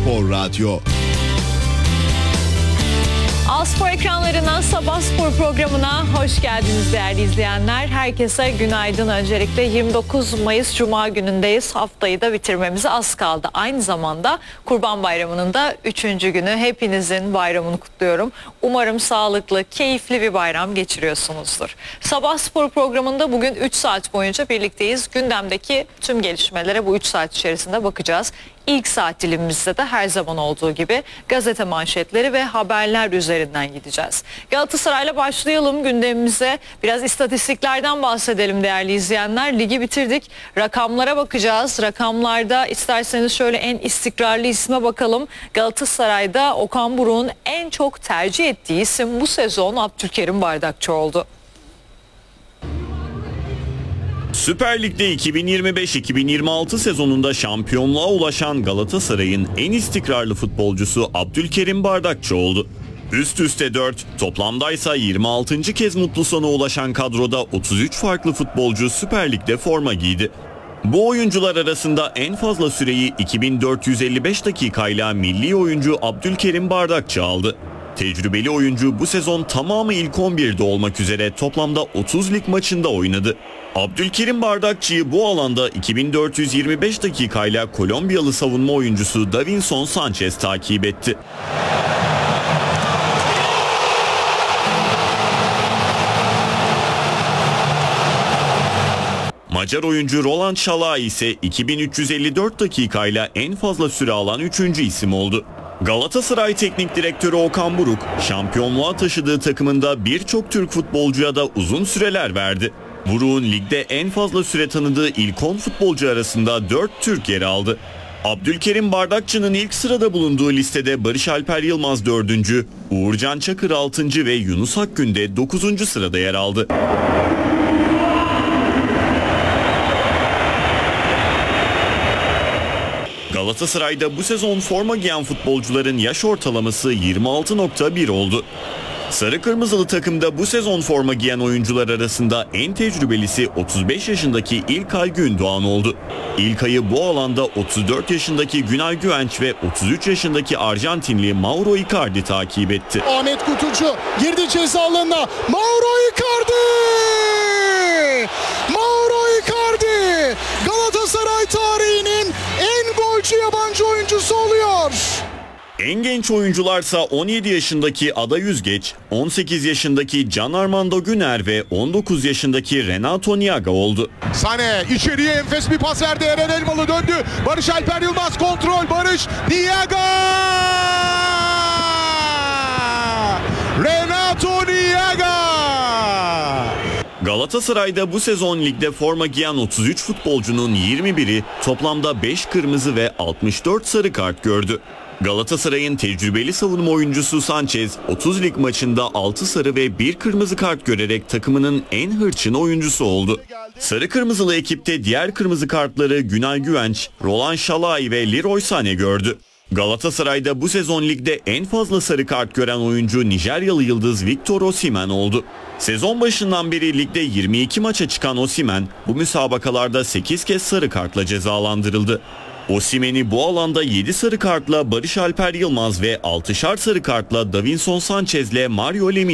Spor Radyo. Spor ekranlarından Sabah Spor programına hoş geldiniz değerli izleyenler. Herkese günaydın. Öncelikle 29 Mayıs Cuma günündeyiz. Haftayı da bitirmemize az kaldı. Aynı zamanda Kurban Bayramı'nın da 3. günü. Hepinizin bayramını kutluyorum. Umarım sağlıklı, keyifli bir bayram geçiriyorsunuzdur. Sabah Spor programında bugün 3 saat boyunca birlikteyiz. Gündemdeki tüm gelişmelere bu 3 saat içerisinde bakacağız. İlk saat dilimimizde de her zaman olduğu gibi gazete manşetleri ve haberler üzerinden gideceğiz. Galatasaray'la başlayalım gündemimize. Biraz istatistiklerden bahsedelim değerli izleyenler. Ligi bitirdik. Rakamlara bakacağız. Rakamlarda isterseniz şöyle en istikrarlı isme bakalım. Galatasaray'da Okan Buruk'un en çok tercih ettiği isim bu sezon Abdülkerim Bardakçı oldu. Süper Lig'de 2025-2026 sezonunda şampiyonluğa ulaşan Galatasaray'ın en istikrarlı futbolcusu Abdülkerim Bardakçı oldu. Üst üste 4, toplamdaysa 26. kez mutlu sona ulaşan kadroda 33 farklı futbolcu Süper Lig'de forma giydi. Bu oyuncular arasında en fazla süreyi 2455 dakikayla milli oyuncu Abdülkerim Bardakçı aldı. Tecrübeli oyuncu bu sezon tamamı ilk 11'de olmak üzere toplamda 30 lig maçında oynadı. Abdülkerim Bardakçı'yı bu alanda 2425 dakikayla Kolombiyalı savunma oyuncusu Davinson Sanchez takip etti. Macar oyuncu Roland Şalai ise 2354 dakikayla en fazla süre alan 3. isim oldu. Galatasaray Teknik Direktörü Okan Buruk, şampiyonluğa taşıdığı takımında birçok Türk futbolcuya da uzun süreler verdi. Buruk'un ligde en fazla süre tanıdığı ilk 10 futbolcu arasında 4 Türk yer aldı. Abdülkerim Bardakçı'nın ilk sırada bulunduğu listede Barış Alper Yılmaz 4. Uğurcan Çakır 6. ve Yunus Akgün de 9. sırada yer aldı. Galatasaray'da bu sezon forma giyen futbolcuların yaş ortalaması 26.1 oldu. Sarı Kırmızılı takımda bu sezon forma giyen oyuncular arasında en tecrübelisi 35 yaşındaki İlkay Gündoğan oldu. İlkay'ı bu alanda 34 yaşındaki Günay Güvenç ve 33 yaşındaki Arjantinli Mauro Icardi takip etti. Ahmet Kutucu girdi ceza alanına. Mauro Icardi! Mauro Icardi! Galatasaray tarihinin en golcü yabancı oyuncusu oluyor. En genç oyuncularsa 17 yaşındaki Ada Yüzgeç, 18 yaşındaki Can Armando Güner ve 19 yaşındaki Renato Niaga oldu. Sane içeriye enfes bir pas verdi. Eren Elmalı döndü. Barış Alper Yılmaz kontrol. Barış Niaga! Renato Niaga! Galatasaray'da bu sezon ligde forma giyen 33 futbolcunun 21'i toplamda 5 kırmızı ve 64 sarı kart gördü. Galatasaray'ın tecrübeli savunma oyuncusu Sanchez 30 lig maçında 6 sarı ve 1 kırmızı kart görerek takımının en hırçın oyuncusu oldu. Sarı kırmızılı ekipte diğer kırmızı kartları Günay Güvenç, Roland Şalai ve Leroy Sané gördü. Galatasaray'da bu sezon ligde en fazla sarı kart gören oyuncu Nijeryalı yıldız Victor Osimhen oldu. Sezon başından beri ligde 22 maça çıkan Osimhen bu müsabakalarda 8 kez sarı kartla cezalandırıldı. Osimhen'i bu alanda 7 sarı kartla Barış Alper Yılmaz ve 6'şar sarı kartla Davinson Sanchez'le Mario Lemina